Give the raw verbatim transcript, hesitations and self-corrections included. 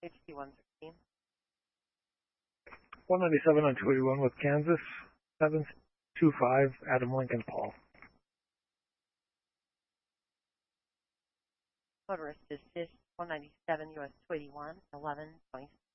H T one thirteen. one ninety-seven on two eighty-one with Kansas, seven two five, Adam Lincoln Paul. Motorist is one ninety-seven U S two eighty-one, eleven twenty-six.